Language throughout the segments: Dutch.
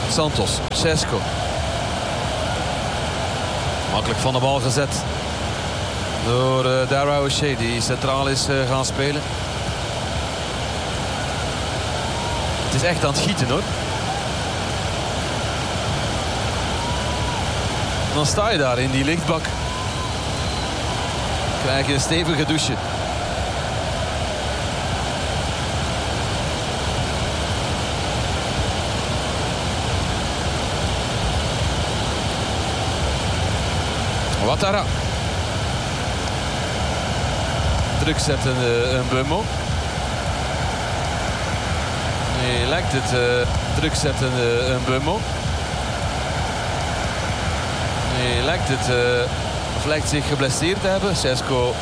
Santos, Šeško. Makkelijk van de bal gezet door Dara O'Shea, die centraal is gaan spelen. Het is echt aan het gieten, hoor. En dan sta je daar in die lichtbak. Krijg je een stevige douche. Ouattara. Druk zetten Mbeumo. Nee, lijkt het druk zetten Mbeumo. Nee, lijkt het of lijkt zich geblesseerd te hebben. Šeško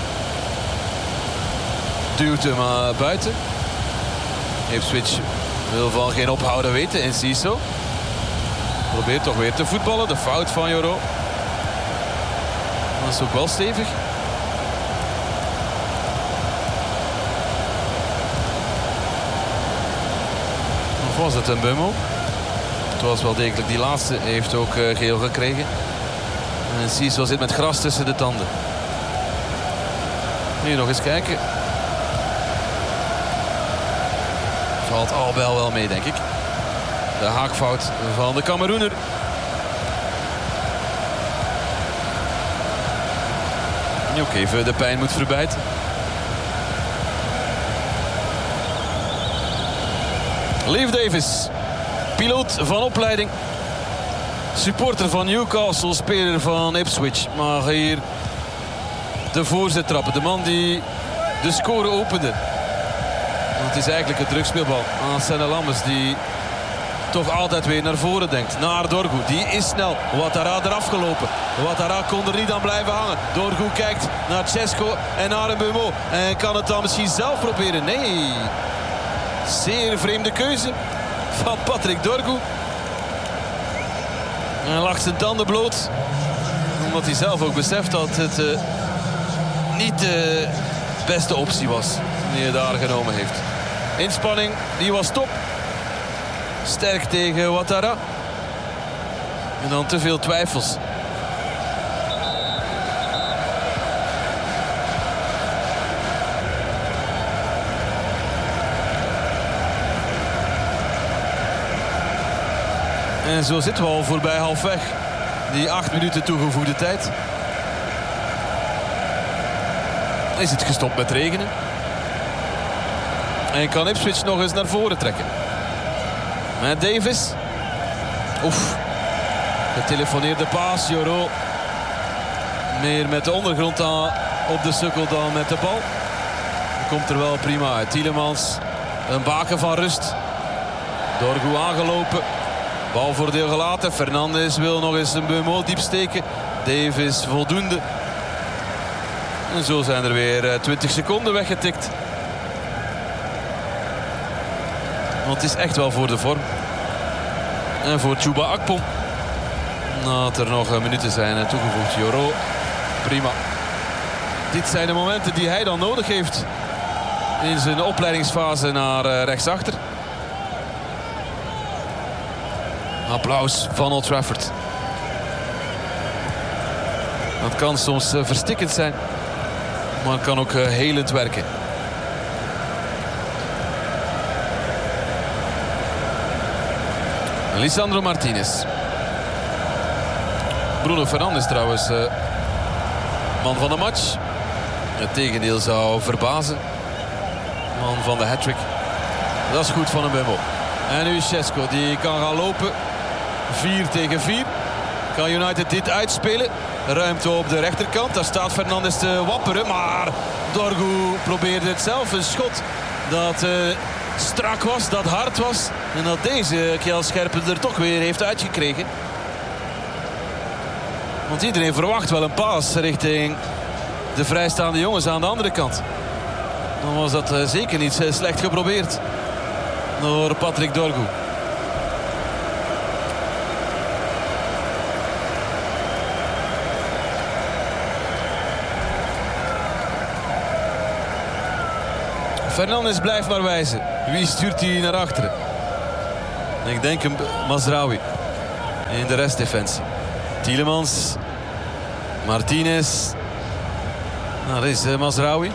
duwt hem buiten. Ipswich wil van geen ophouden weten. Enciso probeert toch weer te voetballen. De fout van Yoro. Dat is ook wel stevig. Of was het een Mbeumo? Het was wel degelijk die laatste. Heeft ook geel gekregen. En Enciso zit met gras tussen de tanden. Nu nog eens kijken. Valt al wel mee, denk ik. De haakfout van de Kameroener. Die ook even de pijn moet verbijten. Leif Davis, piloot van opleiding. Supporter van Newcastle, speler van Ipswich. Maar hier de voorzet trappen. De man die de score opende. Want het is eigenlijk een drugspeelbal aan Senne Lammers, die toch altijd weer naar voren denkt. Naar Dorgu, die is snel. Ouattara eraf gelopen. Ouattara kon er niet aan blijven hangen. Dorgu kijkt naar Šeško en naar Mbeumo. En kan het dan misschien zelf proberen? Nee. Zeer vreemde keuze van Patrick Dorgu. Hij lacht zijn tanden bloot. Omdat hij zelf ook beseft dat het niet de beste optie was die hij daar genomen heeft. Inspanning, die was top. Sterk tegen Ouattara. En dan te veel twijfels. En zo zitten we al voorbij halfweg. Die 8 minuten toegevoegde tijd. Is het gestopt met regenen. En kan Ipswich nog eens naar voren trekken. Met Davis. Oef. Getelefoneerde paas. Yoro. Meer met de ondergrond op de sukkel dan met de bal. Komt er wel prima uit. Tielemans. Een baken van rust. Dorgu aangelopen. Balvoordeel gelaten. Fernandes wil nog eens een Mbeumo diep steken. Davis voldoende. En zo zijn er weer 20 seconden weggetikt. Want het is echt wel voor de vorm. En voor Chuba Akpom. Dat er nog minuten zijn toegevoegd. Yoro, prima. Dit zijn de momenten die hij dan nodig heeft. In zijn opleidingsfase naar rechtsachter. Applaus van Old Trafford. Dat kan soms verstikkend zijn. Maar het kan ook helend werken. Lisandro Martinez. Bruno Fernandes trouwens man van de match. Het tegendeel zou verbazen. Man van de hat-trick. Dat is goed van Mbeumo. En nu Šeško, die kan gaan lopen. 4 tegen 4. Kan United dit uitspelen? Ruimte op de rechterkant. Daar staat Fernandes te wapperen. Maar Dorgu probeerde het zelf. Een schot dat strak was, dat hard was. En dat deze Kjell Scherpen er toch weer heeft uitgekregen. Want iedereen verwacht wel een paas richting de vrijstaande jongens aan de andere kant. Dan was dat zeker niet slecht geprobeerd door Patrick Dorgu. Fernandes blijft maar wijzen. Wie stuurt hij naar achteren? Ik denk een Mazraoui in de restdefensie. Tielemans. Martinez. Nou, dat is Mazraoui.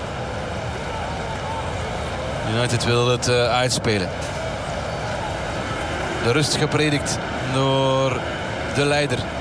United wil het uitspelen. De rust gepredikt door de leider.